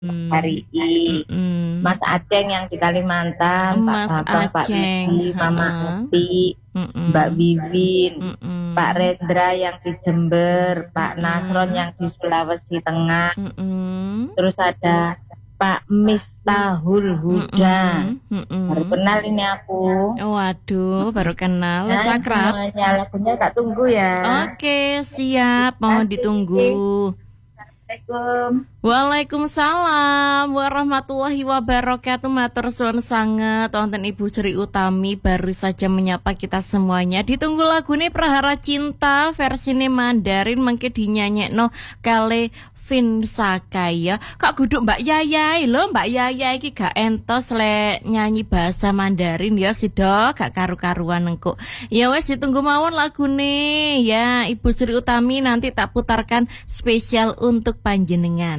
Hari ini Mas Aceng yang di Kalimantan, Mas Pak Bambang, Pak Aceng, Widi, Mama Eti, Mbak Bibin, Pak Rendra yang di Jember, Pak Nasron yang di Sulawesi Tengah, terus ada Pak Miftahul Huda. Baru kenal ini aku. Waduh, baru kenal. Mas Akrab. Semuanya lagunya tak tunggu ya. Oke, siap. Mohon ditunggu. Assalamualaikum. Waalaikumsalam warahmatullahi wabarakatuh. Matur suwun sanget wonten Ibu Sri Utami baru saja menyapa kita semuanya. Ditunggu lagune Prahara Cinta versine Mandarin mengke dinyanyekno kali Vin Sakaya. Kok guduk Mbak Yayai lho, Mbak Yayai iki gak entos lek nyanyi bahasa Mandarin ya sido gak karu-karuan engko. Ya wes ditunggu mawon lagune ya Ibu Sri Utami nanti tak putarkan spesial untuk panjenengan.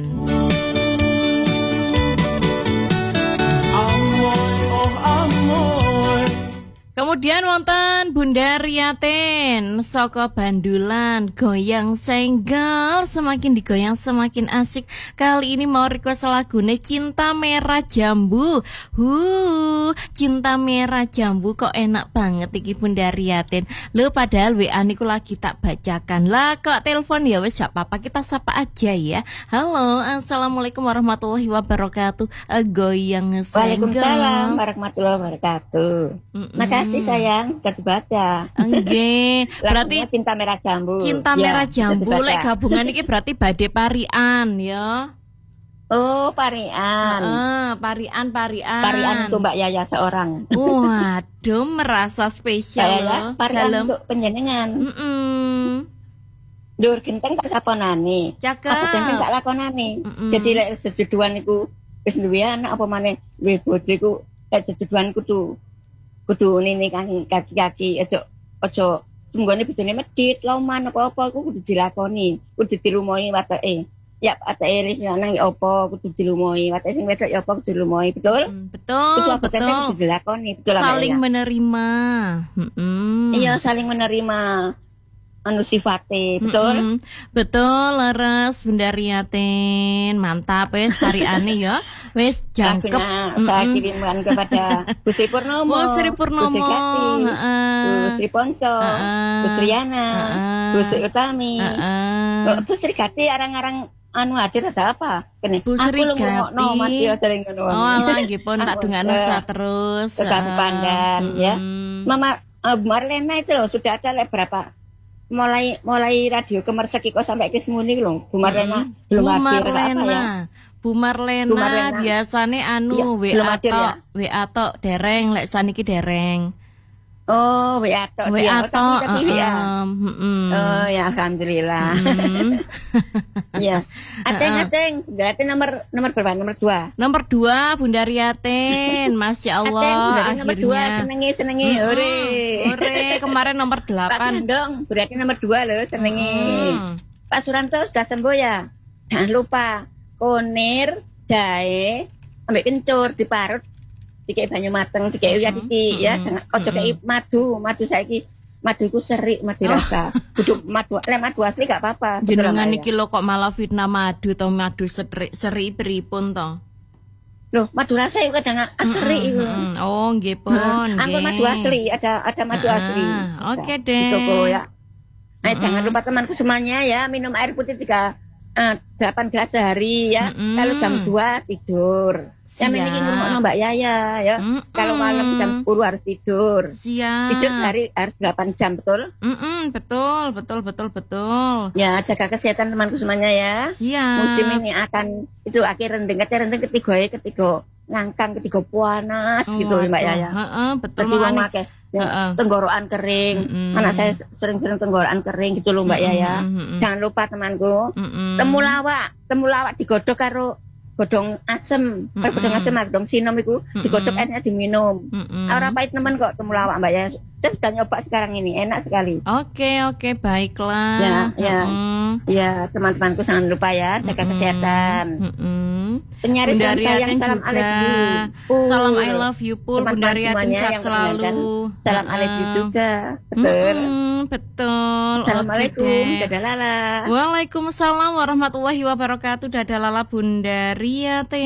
Kemudian wonten Bunda Riatin saka Bandulan, goyang senggol semakin digoyang semakin asik. Kali ini mau request lagune Cinta Merah Jambu. Cinta Merah Jambu kok enak banget iki Bunda Riatin. Lho padahal WA niku lagi tak bacakan. Lah kok telepon ya wis gak apa-apa kita sapa aja ya. Halo, assalamualaikum warahmatullahi wabarakatuh. Goyang senggol. Waalaikumsalam warahmatullahi wabarakatuh. Makasih sayang, sudah dibaca. Enggak, berarti Cinta Merah Jambu. Cinta Merah Jambu lek gabungan iki berarti badhe parian ya. Oh, parian. Parian. Parian untuk Mbak Yaya seorang. Waduh, merasa spesial loh. Parian untuk penjenengan. Dur genteng tak saponane. Cakep. Aku genteng tak lakonane. Jadi lek sejuduan iku wis duwe anak apa maneh duwe bojo iku lek sejuduan kudu nini kaki-kaki ojo semunggone bojone medhit loman apa-apa iku kudu dilakoni, kudu dilumohi watake. Ya watake wis lanang ya apa kudu dilumohi, watake sing wedok ya apa kudu dilumohi, betul? Betul. Kudu dilakoni, betul. Saling menerima. Iya, saling menerima anu sifate, betul? Betul, leres Bunda Riatin. Mantap wis pariane ya. Wis jangkep. Saya kirimkan kepada Bu Sri Purnomo, Bu Sri Purnomo, Bu Sri Ponco, Bu Sri Yana, Bu Sri Utami. Bu Sri Gati arang-arang anu hadir ada apa? Kene. Bu Sri Gati. Oh, alah nggih pun tak dungakno terus. Tetap Pandan ya. Mama Marlena itu loh sudah ada berapa? Mulai radio Kemersek kok sampai ke semuni lho. Bu Marlena belum hadir apa ya? Bu Marlena biasane anu WA tok dereng lek saniki dereng. Oh, WA tok. Oh, ya alhamdulillah. Ya. Ateng, berarti nomor berapa? Nomor 2. Nomor 2 Bunda Riatin. Masya Allah akhirnya. Senengi. Ore, kemarin nomor 8. Pak Gendong, berarti nomor 2 loh senengi. Pak Suranto sudah sembuh ya? Jangan lupa konir, jahe, ambek kencur diparut, dikei banyu mateng, dikei uyah iki ya, jangan ojo kei madu saiki. Madu iku serik, madu rasa. Kudu madu asli gak apa-apa. Jenengan iki lho kok malah fitnah madu to madu serik pripun to? Loh, madu rasa iku kadang serik iku. Oh, nggih pun, nggih. Anggo madu asli, ada madu asli. Oke deh. Di toko ya. Jangan lupa temanku semuanya ya, minum air putih 8 gelas sehari ya. Kalau jam 2 tidur. Yang ini ngomong Mbak Yaya ya. Kalau malam jam 10 harus tidur. Siap. Tidur sehari harus 8 jam, betul? Betul. Ya, jaga kesehatan temanku semuanya ya. Siap. Musim ini akan itu akhir rendeng ketiga ngangkang ketiga panas gitu Mbak Yaya. Betul banget. Tenggorokan kering. Anak saya sering-sering tenggorokan kering gitu loh Mbak Yaya. Jangan lupa temanku. Temulawak digodhog karo godhong asem. Godhong asem godhong sinom iku digodhog airnya diminum. Ora pahit nemen kok temulawak Mbak Yaya. Saya sudah nyoba sekarang ini, enak sekali. Oke, baiklah. Ya, teman-temanku jangan lupa ya jaga kesehatan. Penyaris Bunda sayang, salam juga. Salam I love you Pul. Bunda Riatin sehat selalu. Salam I love you juga. Betul. Betul. Assalamualaikum. Dadah Lala. Waalaikumsalam warahmatullahi wabarakatuh. Dadah Lala Bunda Riatin.